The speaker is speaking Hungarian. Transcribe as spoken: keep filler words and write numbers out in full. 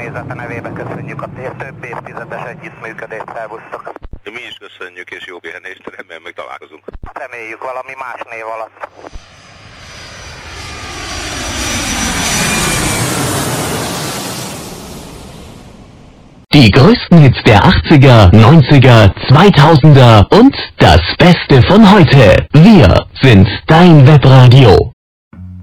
személyzete nevében köszönjük a több évtizedes együttműködést, szervusztok. Mi is köszönjük, és jó pihenést, remélem meg találkozunk. Reméljük valami más név alatt. Die größten Hits der achtziger, neunziger, zweitausender und das Beste von heute. Wir sind dein Webradio.